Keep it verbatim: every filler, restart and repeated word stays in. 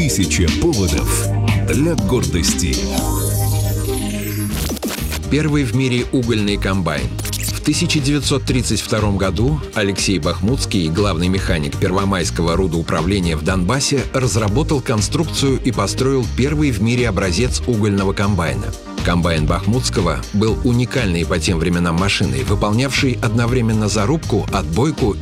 Тысяча поводов для гордости. Первый в мире угольный комбайн. В тысяча девятьсот тридцать втором году Алексей Бахмутский, главный механик Первомайского рудоуправления в Донбассе, разработал конструкцию и построил первый в мире образец угольного комбайна. Комбайн Бахмутского был уникальной по тем временам машиной, выполнявшей одновременно зарубку, отбойку